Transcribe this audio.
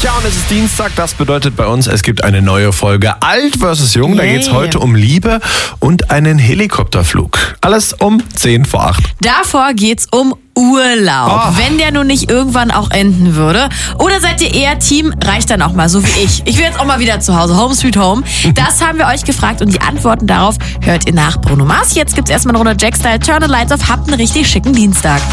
Tja, und es ist Dienstag, das bedeutet bei uns, es gibt eine neue Folge Alt vs. Jung. Da geht's heute um Liebe und einen Helikopterflug. Alles um 10 vor 8. Davor geht's um Urlaub. Wenn der nun nicht irgendwann auch enden würde. Oder seid ihr eher Team, reicht dann auch mal, so wie ich. Ich will jetzt auch mal wieder zu Hause. Home sweet home. Das haben wir euch gefragt und die Antworten darauf hört ihr nach Bruno Mars. Jetzt gibt's erstmal eine Runde Jack-Style. Turn the Lights Off. Habt einen richtig schicken Dienstag.